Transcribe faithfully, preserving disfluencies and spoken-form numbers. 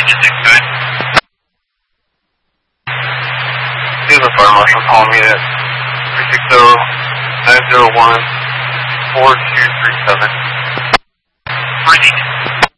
Here's a fire marshal calling me at three six zero, nine zero one, four two three seven.